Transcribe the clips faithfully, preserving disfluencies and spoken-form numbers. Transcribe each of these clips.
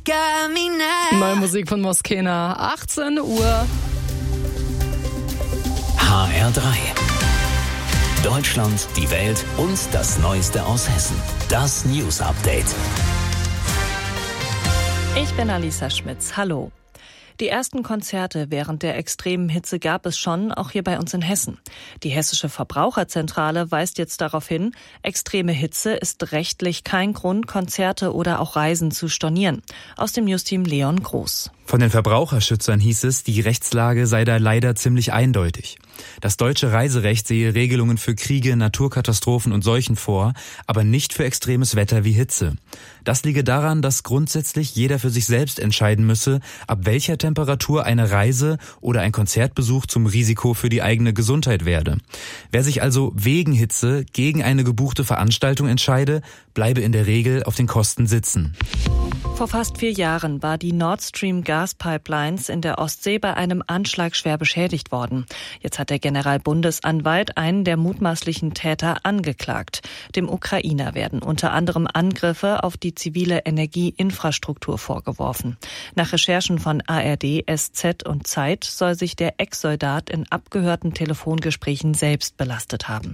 Neue Musik von Moskena, achtzehn Uhr. H R drei. Deutschland, die Welt und das Neueste aus Hessen. Das News Update. Ich bin Alisa Schmitz. Hallo. Die ersten Konzerte während der extremen Hitze gab es schon, auch hier bei uns in Hessen. Die Hessische Verbraucherzentrale weist jetzt darauf hin, extreme Hitze ist rechtlich kein Grund, Konzerte oder auch Reisen zu stornieren. Aus dem Newsteam Leon Groß. Von den Verbraucherschützern hieß es, die Rechtslage sei da leider ziemlich eindeutig. Das deutsche Reiserecht sehe Regelungen für Kriege, Naturkatastrophen und Seuchen vor, aber nicht für extremes Wetter wie Hitze. Das liege daran, dass grundsätzlich jeder für sich selbst entscheiden müsse, ab welcher Temperatur eine Reise oder ein Konzertbesuch zum Risiko für die eigene Gesundheit werde. Wer sich also wegen Hitze gegen eine gebuchte Veranstaltung entscheide, bleibe in der Regel auf den Kosten sitzen. Vor fast vier Jahren war die Nord Stream Gaspipelines in der Ostsee bei einem Anschlag schwer beschädigt worden. Jetzt hat der Generalbundesanwalt einen der mutmaßlichen Täter angeklagt. Dem Ukrainer werden unter anderem Angriffe auf die zivile Energieinfrastruktur vorgeworfen. Nach Recherchen von A R D, S Z und Zeit soll sich der Ex-Soldat in abgehörten Telefongesprächen selbst belastet haben.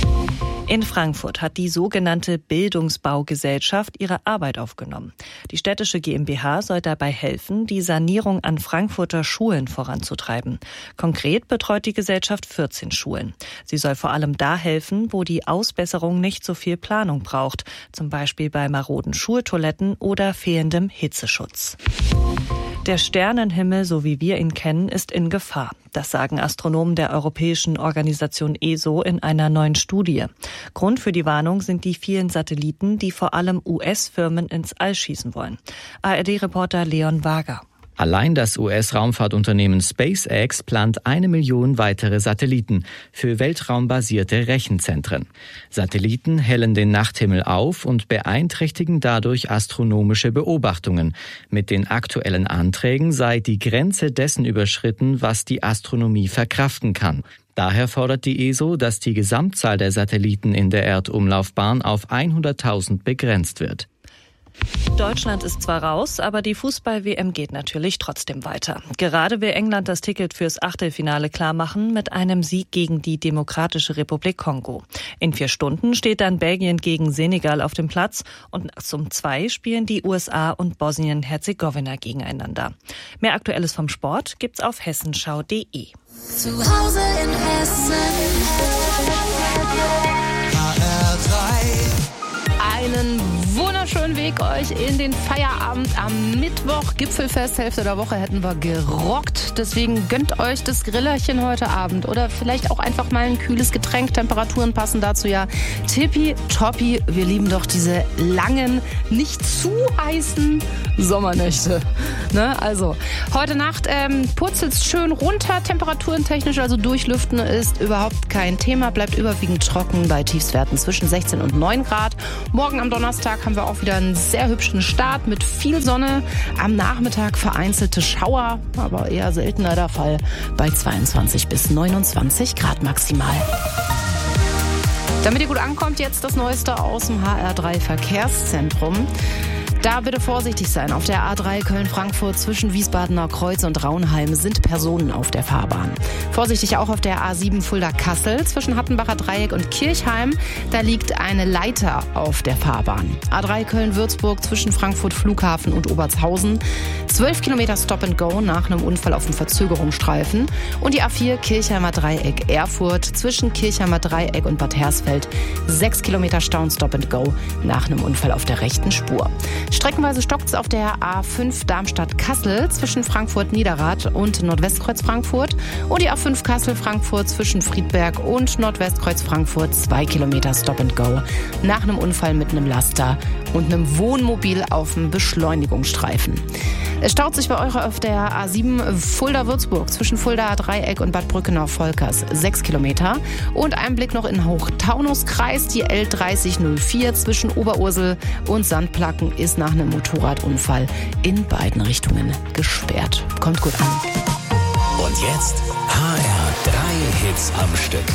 In Frankfurt hat die sogenannte Bildungsbaugesellschaft ihre Arbeit aufgenommen. Die städtische GmbH soll dabei helfen, die Sanierung an Frankfurter Schulen voranzutreiben. Konkret betreut die Gesellschaft vierzehn Schulen. Sie soll vor allem da helfen, wo die Ausbesserung nicht so viel Planung braucht, zum Beispiel bei maroden Schultoiletten oder fehlendem Hitzeschutz. Der Sternenhimmel, so wie wir ihn kennen, ist in Gefahr. Das sagen Astronomen der Europäischen Organisation E S O in einer neuen Studie. Grund für die Warnung sind die vielen Satelliten, die vor allem U S-Firmen ins All schießen wollen. A R D-Reporter Leon Wager. Allein das U S-Raumfahrtunternehmen SpaceX plant eine Million weitere Satelliten für weltraumbasierte Rechenzentren. Satelliten hellen den Nachthimmel auf und beeinträchtigen dadurch astronomische Beobachtungen. Mit den aktuellen Anträgen sei die Grenze dessen überschritten, was die Astronomie verkraften kann. Daher fordert die E S O, dass die Gesamtzahl der Satelliten in der Erdumlaufbahn auf hunderttausend begrenzt wird. Deutschland ist zwar raus, aber die Fußball-W M geht natürlich trotzdem weiter. Gerade will England das Ticket fürs Achtelfinale klarmachen mit einem Sieg gegen die Demokratische Republik Kongo. In vier Stunden steht dann Belgien gegen Senegal auf dem Platz und um zwei spielen die U S A und Bosnien-Herzegowina gegeneinander. Mehr Aktuelles vom Sport gibt's auf hessenschau punkt de. Zu Hause in Hessen. H R drei. Einen wunderschönen Weg euch in den Feierabend am Mittwoch. Gipfelfest, Hälfte der Woche hätten wir gerockt. Deswegen gönnt euch das Grillerchen heute Abend oder vielleicht auch einfach mal ein kühles Getränk. Temperaturen passen dazu ja tippitoppi. Wir lieben doch diese langen, nicht zu heißen Sommernächte. Ne? Also, heute Nacht ähm, purzelt's schön runter, temperaturentechnisch, also durchlüften ist überhaupt kein Thema. Bleibt überwiegend trocken bei Tiefstwerten zwischen sechzehn und neun Grad. Morgen am Donnerstag haben wir auch wieder einen sehr hübschen Start mit viel Sonne. Am Nachmittag vereinzelte Schauer, aber eher seltener der Fall bei zweiundzwanzig bis neunundzwanzig Grad maximal. Damit ihr gut ankommt, jetzt das Neueste aus dem H R drei Verkehrszentrum. Da bitte vorsichtig sein. Auf der A drei Köln-Frankfurt zwischen Wiesbadener Kreuz und Raunheim sind Personen auf der Fahrbahn. Vorsichtig auch auf der A sieben Fulda-Kassel zwischen Hattenbacher Dreieck und Kirchheim. Da liegt eine Leiter auf der Fahrbahn. A drei Köln-Würzburg zwischen Frankfurt Flughafen und Obertshausen. zwölf Kilometer Stop and Go nach einem Unfall auf dem Verzögerungsstreifen. Und die A vier Kirchheimer Dreieck Erfurt zwischen Kirchheimer Dreieck und Bad Hersfeld. sechs Kilometer Stau und Stop and Go nach einem Unfall auf der rechten Spur. Streckenweise stockt es auf der A fünf Darmstadt-Kassel zwischen Frankfurt-Niederrad und Nordwestkreuz Frankfurt und die A fünf Kassel-Frankfurt zwischen Friedberg und Nordwestkreuz Frankfurt. Zwei Kilometer Stop and Go nach einem Unfall mit einem Laster und einem Wohnmobil auf dem Beschleunigungsstreifen. Es staut sich bei euch auf der A sieben Fulda-Würzburg zwischen Fulda-Dreieck und Bad Brückenau-Volkers. Sechs Kilometer. Und ein Blick noch in Hochtaunuskreis. Die L dreißig null vier zwischen Oberursel und Sandplaken ist nach einem Motorradunfall in beiden Richtungen gesperrt. Kommt gut an. Und jetzt H R drei Hits am Stück.